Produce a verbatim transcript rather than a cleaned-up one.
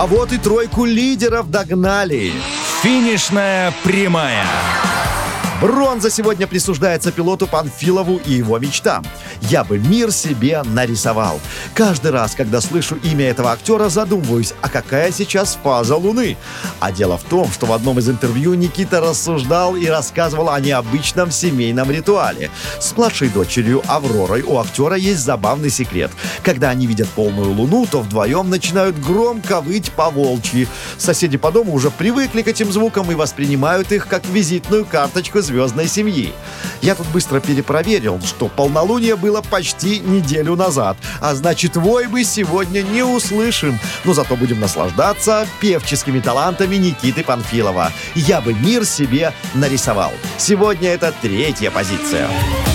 А вот и тройку лидеров догнали. Финишная прямая. Бронза сегодня присуждается пилоту Панфилову и его мечтам. «Я бы мир себе нарисовал». Каждый раз, когда слышу имя этого актера, задумываюсь, а какая сейчас фаза Луны? А дело в том, что в одном из интервью Никита рассуждал и рассказывал о необычном семейном ритуале. С младшей дочерью Авророй у актера есть забавный секрет. Когда они видят полную Луну, то вдвоем начинают громко выть по-волчьи. Соседи по дому уже привыкли к этим звукам и воспринимают их как визитную карточку звездной семьи. Я тут быстро перепроверил, что полнолуние было почти неделю назад, а значит, вой мы сегодня не услышим, но зато будем наслаждаться певческими талантами Никиты Панфилова. «Я бы мир себе нарисовал». Сегодня это третья позиция.